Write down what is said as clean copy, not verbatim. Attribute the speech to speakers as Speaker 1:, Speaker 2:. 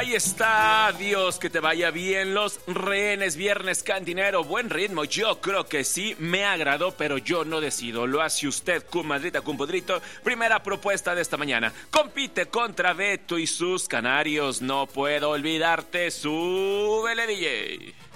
Speaker 1: Ahí está, Dios, que te vaya bien. Los Rehenes, viernes cantinero, buen ritmo, yo creo que sí, me agradó, pero yo no decido. Lo hace usted, comadrita, compadrito. Primera propuesta de esta mañana. Compite contra Beto y sus canarios. No puedo olvidarte, súbele, DJ.